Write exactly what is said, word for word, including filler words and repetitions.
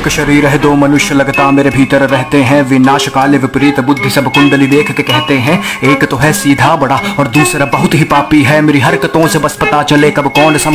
एक शरीर है दो मनुष्य लगता मेरे भीतर रहते हैं, विनाश काल विपरीत बुद्धि सब कुंडली देख के कहते हैं। एक तो है सीधा बड़ा और दूसरा बहुत ही पापी है, मेरी हरकतों से बस पता चले कब कौन सम